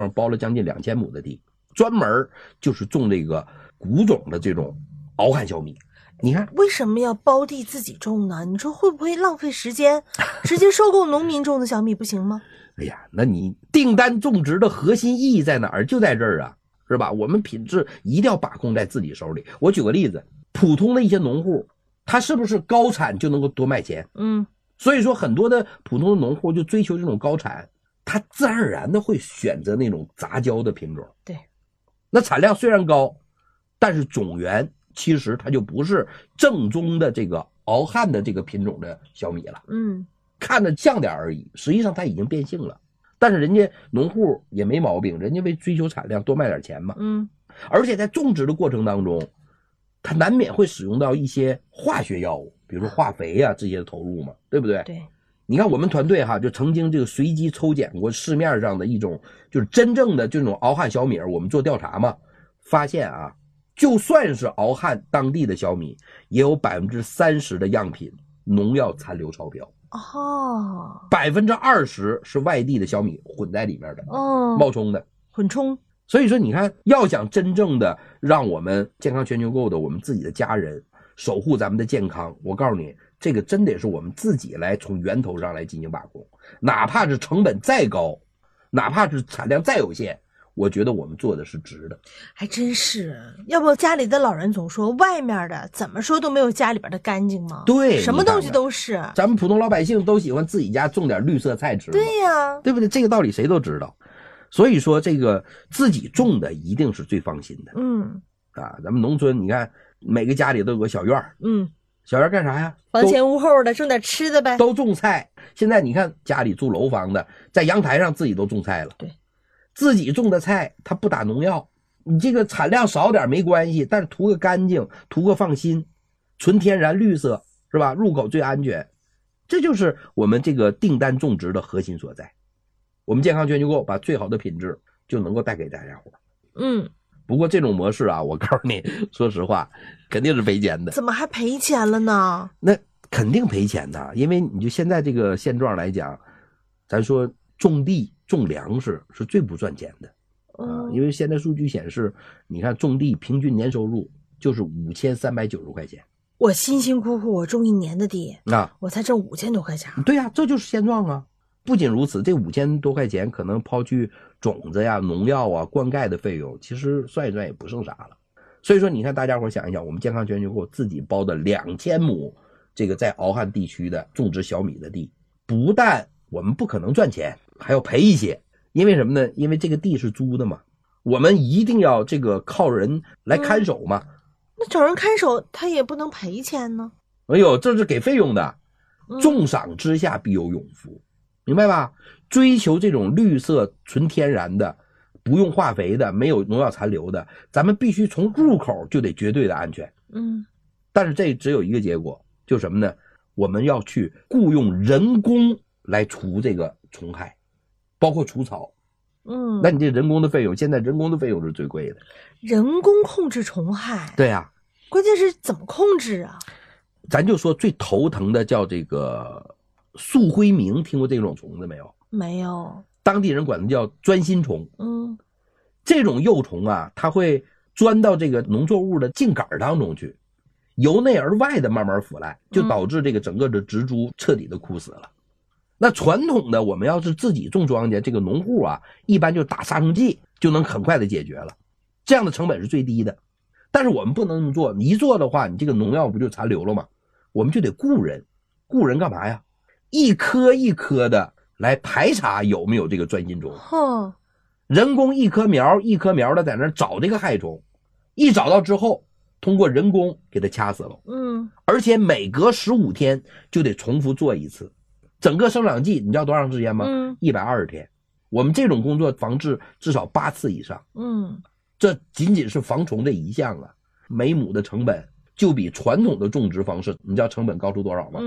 上包了将近2000亩的地，专门就是种这个古种的这种敖汉小米。你看为什么要包地自己种呢？你说会不会浪费时间？直接收购农民种的小米不行吗？ 哎呀，那你订单种植的核心意义在哪儿？就在这儿啊，是吧？我们品质一定要把控在自己手里。我举个例子，普通的一些农户，他是不是高产就能够多卖钱？所以说很多的普通的农户就追求这种高产，他自然而然的会选择那种杂交的品种。 对， 那产量虽然高，但是种源其实它就不是正宗的这个敖汉的这个品种的小米了。看着像点而已，实际上它已经变性了。但是人家农户也没毛病，人家为追求产量多卖点钱嘛。而且在种植的过程当中，它难免会使用到一些化学药物，比如说化肥啊这些的投入嘛，对不对？ 对。 你看我们团队就曾经这个随机抽检过市面上的一种就是真正的这种敖汉小米，我们做调查嘛，发现就算是敖汉当地的小米，也有30%的样品农药残留超标。20%是外地的小米混在里面的，冒充的， 混充。 所以说你看，要想真正的让我们健康全球购的我们自己的家人守护咱们的健康，我告诉你，这个真得是我们自己来从源头上来进行把控，哪怕是成本再高，哪怕是产量再有限，我觉得我们做的是值的。 还真是，要不家里的老人总说外面的怎么说都没有家里边的干净吗？ 对， 什么东西都是。 咱们普通老百姓都喜欢自己家种点绿色菜吃， 对呀， 对不对？这个道理谁都知道。所以说这个自己种的一定是最放心的。咱们农村你看每个家里都有个小院小院干啥呀？ 房前屋后的种点吃的呗， 都种菜。现在你看家里住楼房的，在阳台上自己都种菜了。 对， 自己种的菜它不打农药，你这个产量少点没关系，但是图个干净，图个放心，纯天然绿色，是吧？入口最安全，这就是我们这个订单种植的核心所在。我们健康全球购把最好的品质就能够带给大家伙。不过这种模式我告诉你，说实话肯定是赔钱的。 怎么还赔钱了呢？ 那肯定赔钱的，因为你就现在这个现状来讲，咱说种地种粮食是最不赚钱的。因为现在数据显示，你看种地平均年收入就是5390块钱。 我辛辛苦苦我种1年的地我才挣5000多块钱。 对呀，这就是现状啊。不仅如此，这5000多块钱可能抛去种子呀、农药灌溉的费用，其实算一算也不剩啥了。所以说你看大家伙想一想，我们健康全球购自己包的2000亩这个在敖汉地区的种植小米的地，不但我们不可能赚钱，还要赔一些。因为什么呢？因为这个地是租的嘛，我们一定要这个靠人来看守嘛。 那找人看守他也不能赔钱呢。 哎呦，这是给费用的。重赏之下必有勇夫，明白吧？追求这种绿色纯天然的，不用化肥的，没有农药残留的，咱们必须从入口就得绝对的安全。但是这只有一个结果，就是什么呢？我们要去雇佣人工来除这个虫害，包括除草。那你这人工的费用，现在人工的费用是最贵的。 人工控制虫害？ 对呀， 关键是怎么控制啊？ 咱就说最头疼的叫这个素灰明，听过这种虫子没有？ 没有。 当地人管它叫钻心虫。这种幼虫它会钻到这个农作物的茎杆当中去，由内而外的慢慢腐烂，就导致这个整个的植株彻底的枯死了。那传统的我们要是自己种庄稼，这个农户一般就打杀虫剂就能很快的解决了，这样的成本是最低的。但是我们不能这么做，你一做的话，你这个农药不就残留了吗？我们就得雇人。雇人干嘛呀？一颗一颗的来排查有没有这个钻心虫。人工一颗苗一颗苗的在那找这个害虫，一找到之后通过人工给它掐死了。而且每隔15天就得重复做一次。整个生长季你知道多长时间吗？120天。我们这种工作防治至少8次以上。这仅仅是防虫这一项每亩的成本就比传统的种植方式，你知道成本高出多少吗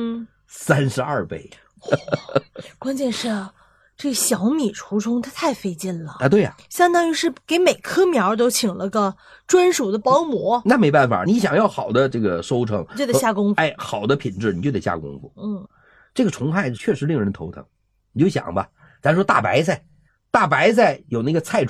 ？32倍。 关键是这小米除虫它太费劲了对呀， 相当于是给每棵苗都请了个专属的保姆。 那没办法，你想要好的这个收成， 就得下功夫。 好的品质你就得下功夫。这个虫害确实令人头疼。你就想吧，咱说大白菜有那个菜